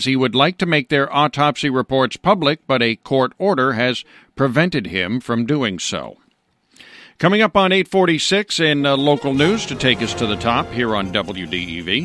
He would like to make their autopsy reports public, but a court order has prevented him from doing so. Coming up on 8:46 in local news to take us to the top here on WDEV.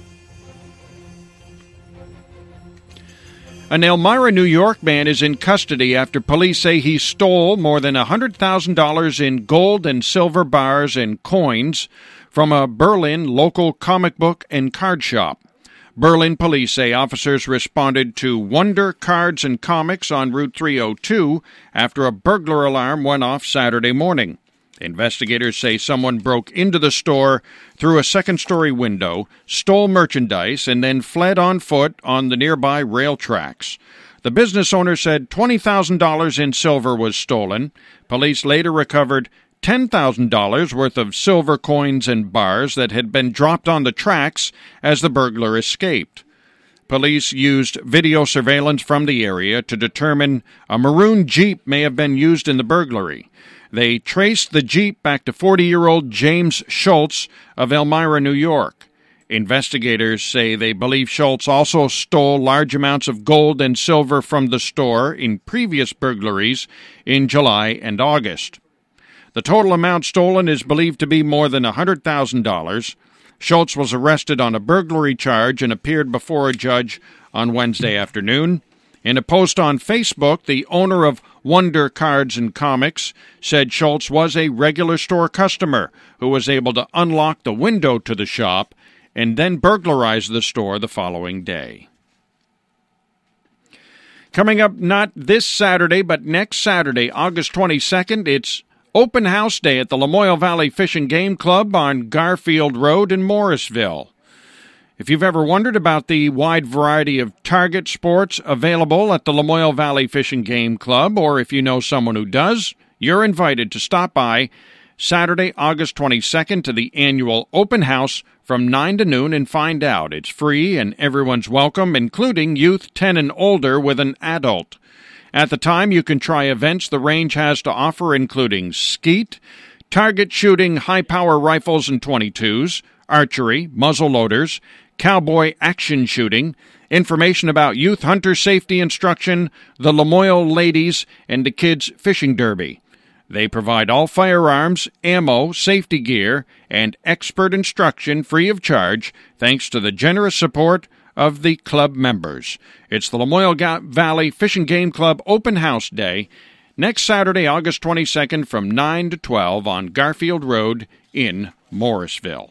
An Elmira, New York man is in custody after police say he stole more than $100,000 in gold and silver bars and coins from a Berlin local comic book and card shop. Berlin police say officers responded to Wonder Cards and Comics on Route 302 after a burglar alarm went off Saturday morning. Investigators say someone broke into the store through a second-story window, stole merchandise, and then fled on foot on the nearby rail tracks. The business owner said $20,000 in silver was stolen. Police later recovered $10,000 worth of silver coins and bars that had been dropped on the tracks as the burglar escaped. Police used video surveillance from the area to determine a maroon Jeep may have been used in the burglary. They traced the Jeep back to 40-year-old James Schultz of Elmira, New York. Investigators say they believe Schultz also stole large amounts of gold and silver from the store in previous burglaries in July and August. The total amount stolen is believed to be more than $100,000. Schultz was arrested on a burglary charge and appeared before a judge on Wednesday afternoon. In a post on Facebook, the owner of Wonder Cards and Comics said Schultz was a regular store customer who was able to unlock the window to the shop and then burglarize the store the following day. Coming up not this Saturday, but next Saturday, August 22nd, it's Open House Day at the Lamoille Valley Fish and Game Club on Garfield Road in Morrisville. If you've ever wondered about the wide variety of target sports available at the Lamoille Valley Fish and Game Club, or if you know someone who does, you're invited to stop by Saturday, August 22nd to the annual Open House from 9 to noon and find out. It's free and everyone's welcome, including youth 10 and older with an adult. At the time, you can try events the range has to offer, including skeet, target shooting, high-power rifles and .22s, archery, muzzle loaders, cowboy action shooting, information about youth hunter safety instruction, the Lamoille Ladies, and the Kids Fishing Derby. They provide all firearms, ammo, safety gear, and expert instruction free of charge, thanks to the generous support of the club members. It's the Lamoille Valley Fish and Game Club Open House Day, next Saturday, August 22nd from 9 to 12 on Garfield Road in Morrisville.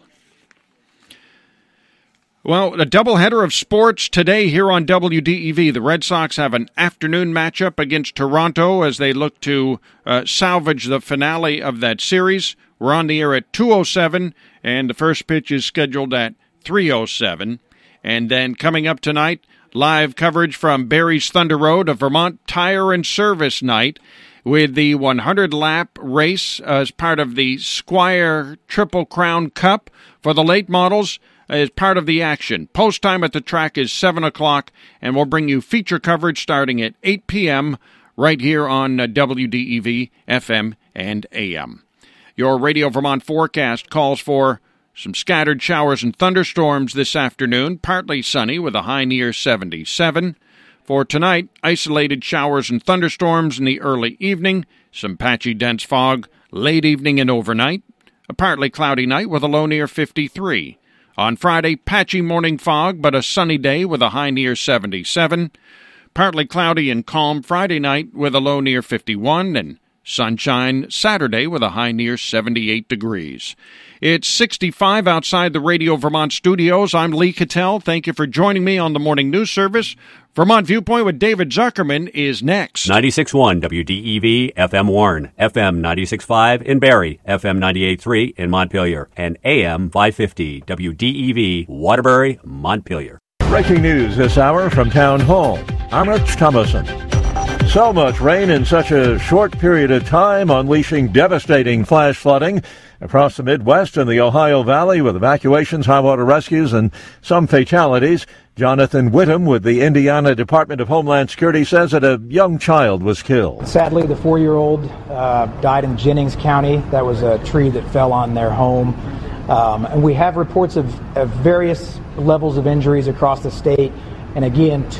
Well, a doubleheader of sports today here on WDEV. The Red Sox have an afternoon matchup against Toronto as they look to salvage the finale of that series. We're on the air at 2:07, and the first pitch is scheduled at 3:07. And then coming up tonight, live coverage from Barry's Thunder Road, a Vermont Tire and Service Night, with the 100-lap race as part of the Squire Triple Crown Cup for the late models as part of the action. Post time at the track is 7 o'clock, and we'll bring you feature coverage starting at 8 p.m. right here on WDEV, FM, and AM. Your Radio Vermont forecast calls for some scattered showers and thunderstorms this afternoon, partly sunny with a high near 77. For tonight, isolated showers and thunderstorms in the early evening, some patchy dense fog late evening and overnight, a partly cloudy night with a low near 53. On Friday, patchy morning fog, but a sunny day with a high near 77. Partly cloudy and calm Friday night with a low near 51, and sunshine Saturday with a high near 78 degrees. It's 65 outside the Radio Vermont studios. I'm Lee Cattell. Thank you for joining me on the Morning News Service. Vermont Viewpoint with David Zuckerman is next. 96.1 WDEV, FM Warren, FM 96.5 in Barrie, FM 98.3 in Montpelier, and AM 550 WDEV, Waterbury, Montpelier. Breaking news this hour from Town Hall. I'm Rich Thomason. So much rain in such a short period of time, unleashing devastating flash flooding across the Midwest and the Ohio Valley, with evacuations, high water rescues, and some fatalities. Jonathan Whittam with the Indiana Department of Homeland Security says that a young child was killed. Sadly, the 4-year-old died in Jennings County. That was a tree that fell on their home. And we have reports of various levels of injuries across the state. And again,